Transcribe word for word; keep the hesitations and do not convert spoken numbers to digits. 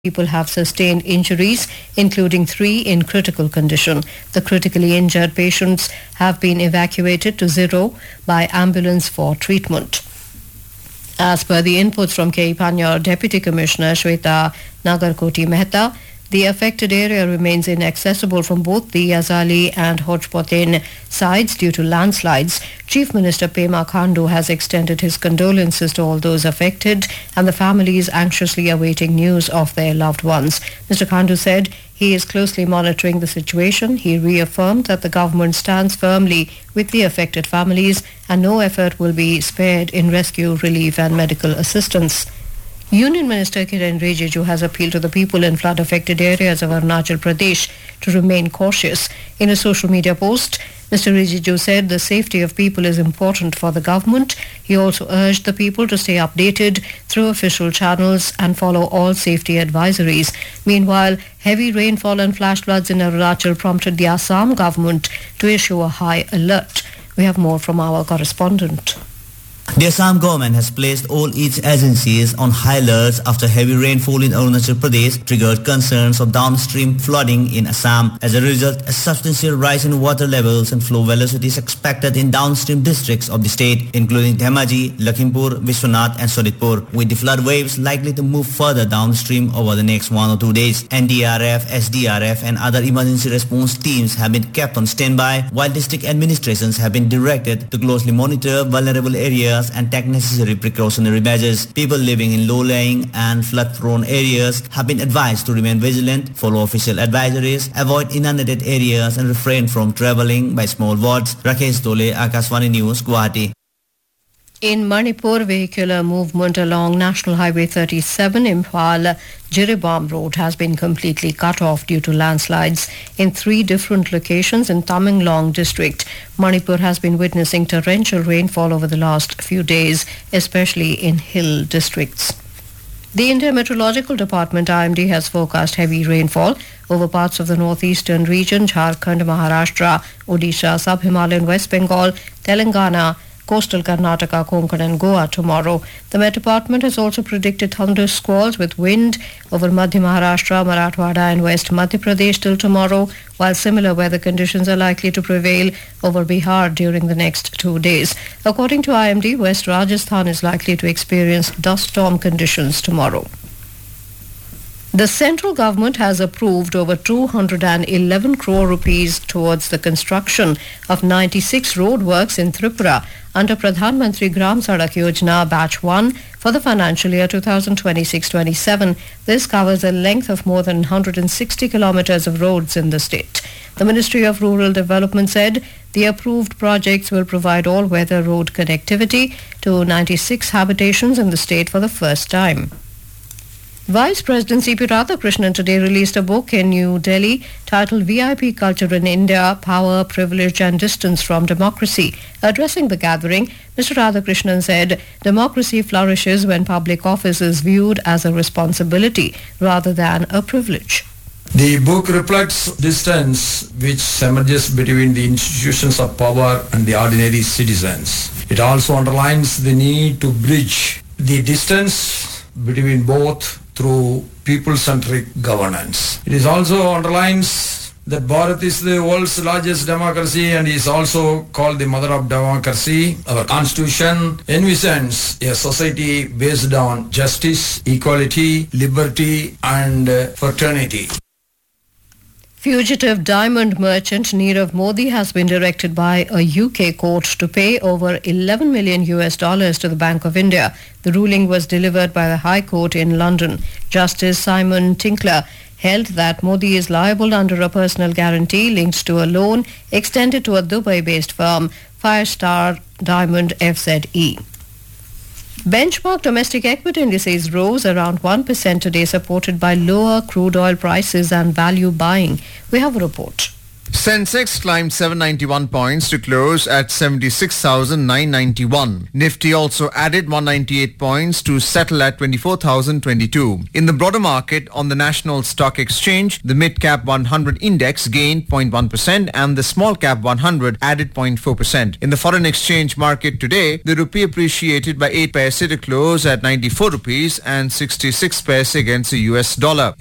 people have sustained injuries, including three in critical condition. The critically injured patients have been evacuated to Zero by ambulance for treatment. As per the inputs from K. Panyar, Deputy Commissioner Shweta Nagarkoti Mehta, the affected area remains inaccessible from both the Yazali and Hojpoten sides due to landslides. Chief Minister Pema Khandu has extended his condolences to all those affected, and the family is anxiously awaiting news of their loved ones. Mister Khandu said he is closely monitoring the situation. He reaffirmed that the government stands firmly with the affected families and no effort will be spared in rescue, relief and medical assistance. Union Minister Kiren Rijiju has appealed to the people in flood-affected areas of Arunachal Pradesh to remain cautious. In a social media post, Mister Rijiju said the safety of people is important for the government. He also urged the people to stay updated through official channels and follow all safety advisories. Meanwhile, heavy rainfall and flash floods in Arunachal prompted the Assam government to issue a high alert. We have more from our correspondent. The Assam government has placed all its agencies on high alerts after heavy rainfall in Arunachal Pradesh triggered concerns of downstream flooding in Assam. As a result, a substantial rise in water levels and flow velocity is expected in downstream districts of the state, including Dhemaji, Lakhimpur, Vishwanath and Sonitpur, with the flood waves likely to move further downstream over the next one or two days. N D R F, S D R F and other emergency response teams have been kept on standby, while district administrations have been directed to closely monitor vulnerable areas and take necessary precautionary measures. People living in low-lying and flood-prone areas have been advised to remain vigilant, follow official advisories, avoid inundated areas and refrain from travelling by small boats. Rakesh Dole, Akashvani News, Guwahati. In Manipur, vehicular movement along National Highway thirty-seven, Imphal-Jiribam Road has been completely cut off due to landslides in three different locations in Tamenglong district. Manipur has been witnessing torrential rainfall over the last few days, especially in hill districts. The India Meteorological Department I M D has forecast heavy rainfall over parts of the northeastern region, Jharkhand, Maharashtra, Odisha, Sub-Himalayan West Bengal, Telangana, coastal Karnataka, Konkan and Goa tomorrow. The Met Department has also predicted thunder squalls with wind over Madhya Maharashtra, Marathwada and West Madhya Pradesh till tomorrow, while similar weather conditions are likely to prevail over Bihar during the next two days. According to I M D, West Rajasthan is likely to experience dust storm conditions tomorrow. The central government has approved over two hundred eleven crore rupees towards the construction of ninety-six roadworks in Tripura under Pradhan Mantri Gram Sadak Yojana Batch one for the financial year twenty twenty-six twenty-seven. This covers a length of more than one hundred sixty kilometers of roads in the state. The Ministry of Rural Development said the approved projects will provide all-weather road connectivity to ninety-six habitations in the state for the first time. Vice President C P Radhakrishnan today released a book in New Delhi titled V I P Culture in India, Power, Privilege and Distance from Democracy. Addressing the gathering, Mister Radhakrishnan said democracy flourishes when public office is viewed as a responsibility rather than a privilege. The book reflects distance which emerges between the institutions of power and the ordinary citizens. It also underlines the need to bridge the distance between both through people-centric governance. It is also underlines that Bharat is the world's largest democracy and is also called the mother of democracy. Our constitution envisions a society based on justice, equality, liberty and fraternity. Fugitive diamond merchant Nirav Modi has been directed by a U K court to pay over eleven million U S dollars to the Bank of India. The ruling was delivered by the High Court in London. Justice Simon Tinkler held that Modi is liable under a personal guarantee linked to a loan extended to a Dubai-based firm, Firestar Diamond F Z E. Benchmark domestic equity indices rose around one percent today, supported by lower crude oil prices and value buying. We have a report. Sensex climbed seven hundred ninety-one points to close at seventy-six thousand nine hundred ninety-one. Nifty also added one hundred ninety-eight points to settle at twenty-four thousand twenty-two. In the broader market, on the National Stock Exchange, the mid-cap one hundred index gained zero point one percent and the small-cap one hundred added zero point four percent. In the foreign exchange market today, the rupee appreciated by eight paise to close at ninety-four rupees and sixty-six paise against the U S dollar.